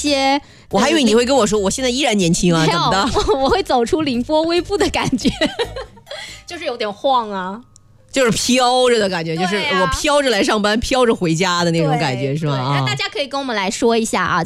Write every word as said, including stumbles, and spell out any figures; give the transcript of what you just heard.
些， 我还以为你会跟我说我现在依然年轻啊，怎么的？ 我会走出凌波微步的感觉，就是有点晃啊。 就是飘着的感觉，就是我飘着来上班，飘着回家的那种感觉，是吗？ 那大家可以跟我们来说一下啊。